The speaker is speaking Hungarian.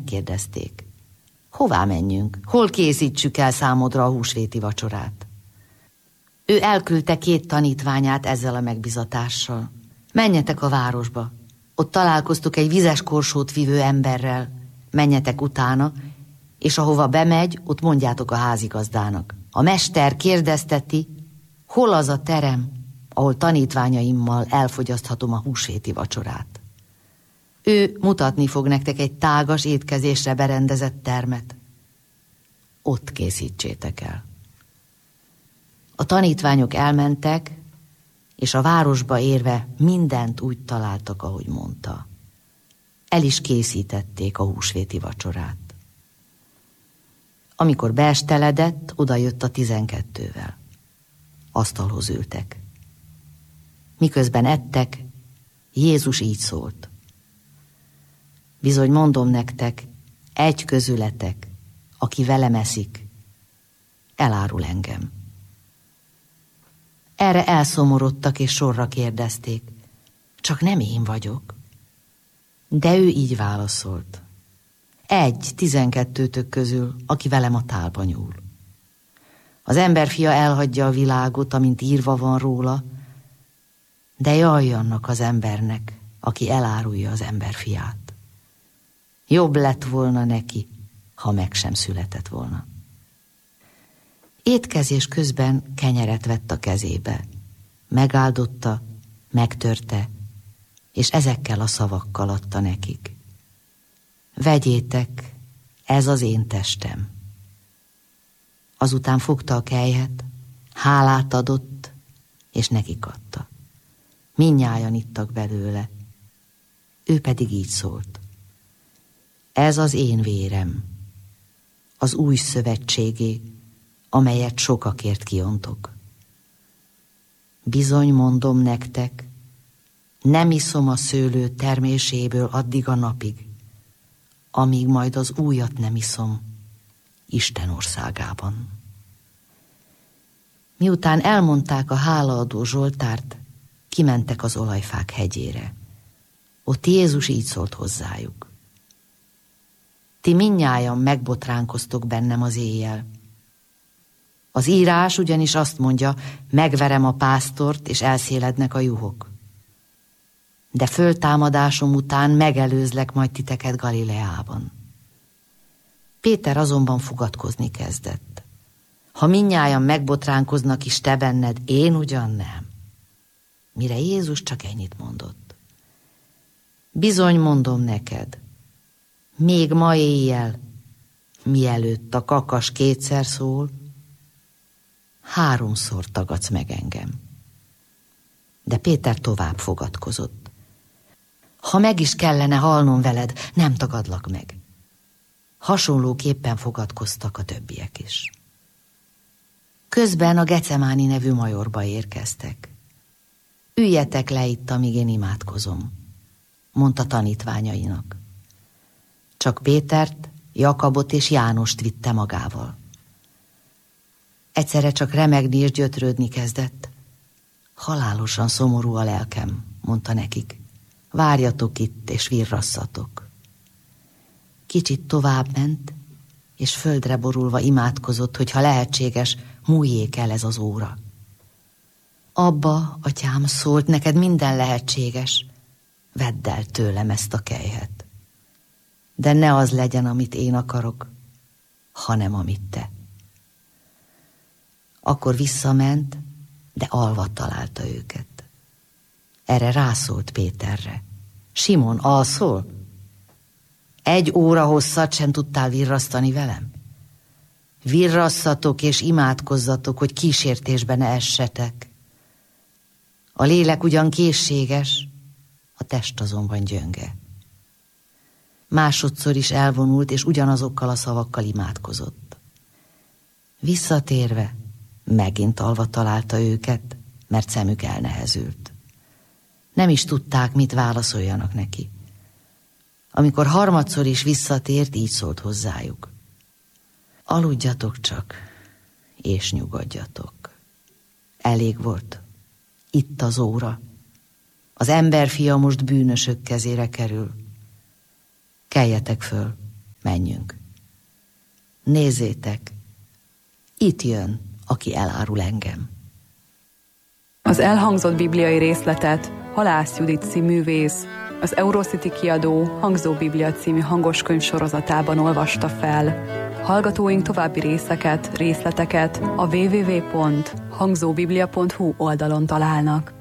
megkérdezték: hová menjünk, hol készítsük el számodra a húsvéti vacsorát? Ő elküldte 2 tanítványát ezzel a megbizatással: menjetek a városba, ott találkoztuk egy vizes korsót vivő emberrel, menjetek utána, és ahova bemegy, ott mondjátok a házigazdának: a mester kérdezteti, hol az a terem, ahol tanítványaimmal elfogyaszthatom a húsvéti vacsorát. Ő mutatni fog nektek egy tágas étkezésre berendezett termet. Ott készítsétek el. A tanítványok elmentek, és a városba érve mindent úgy találtak, ahogy mondta. El is készítették a húsvéti vacsorát. Amikor beesteledett, odajött a 12-vel. Asztalhoz ültek. Miközben ettek, Jézus így szólt: bizony mondom nektek, egy közületek, aki velem eszik, elárul engem. Erre elszomorodtak és sorra kérdezték: csak nem én vagyok? De ő így válaszolt: 12 közül, aki velem a tálba nyúl. Az emberfia elhagyja a világot, amint írva van róla, de jaj annak az embernek, aki elárulja az emberfiát. Jobb lett volna neki, ha meg sem született volna. Étkezés közben kenyeret vett a kezébe, megáldotta, megtörte, és ezekkel a szavakkal adta nekik: vegyétek, ez az én testem. Azután fogta a kelyhet, hálát adott, és nekik adta. Mindnyájan ittak belőle. Ő pedig így szólt: ez az én vérem, az új szövetségé, amelyet sokakért kiontok. Bizony mondom nektek, nem iszom a szőlő terméséből addig a napig, amíg majd az újat nem iszom Isten országában. Miután elmondták a hálaadó zsoltárt, kimentek az olajfák hegyére. Ott Jézus így szólt hozzájuk: ti mindnyájan megbotránkoztok bennem az éjjel. Az írás ugyanis azt mondja: megverem a pásztort, és elszélednek a juhok. De föltámadásom után megelőzlek majd titeket Galileában. Péter azonban fogadkozni kezdett: ha mindnyájan megbotránkoznak is te benned, én ugyan nem. Mire Jézus csak ennyit mondott: bizony mondom neked, még ma éjjel, mielőtt a kakas 2-szer szól, 3-szor tagadsz meg engem. De Péter tovább fogadkozott: ha meg is kellene halnom veled, nem tagadlak meg. Hasonlóképpen fogadkoztak a többiek is. Közben a Gecemáni nevű majorba érkeztek. Üljetek le itt, amíg én imádkozom, mondta tanítványainak. Csak Pétert, Jakabot és Jánost vitte magával. Egyszerre csak remegni és gyötrődni kezdett. Halálosan szomorú a lelkem, mondta nekik. Várjatok itt, és virrasszatok. Kicsit tovább ment, és földre borulva imádkozott, hogy ha lehetséges, múljék el ez az óra. Abba, atyám, szólt, neked minden lehetséges, vedd el tőlem ezt a kelyhet. De ne az legyen, amit én akarok, hanem amit te. Akkor visszament, de alva találta őket. Erre rászólt Péterre: Simon, alszol? 1 óra hosszat sem tudtál virrasztani velem? Virrasszatok és imádkozzatok, hogy kísértésbe ne essetek. A lélek ugyan készséges, a test azonban gyönge. Másodszor is elvonult, és ugyanazokkal a szavakkal imádkozott. Visszatérve, megint alva találta őket, mert szemük elnehezült. Nem is tudták, mit válaszoljanak neki. Amikor harmadszor is visszatért, így szólt hozzájuk: aludjatok csak, és nyugodjatok. Elég volt. Itt az óra. Az emberfia most bűnösök kezére kerül. Keljetek föl, menjünk. Nézzétek, itt jön, aki elárul engem. Az elhangzott bibliai részletet Halász Judit színművész az Eurocity kiadó Hangzó Biblia című hangoskönyv sorozatában olvasta fel. Hallgatóink további részleteket a www.hangzóbiblia.hu oldalon találnak.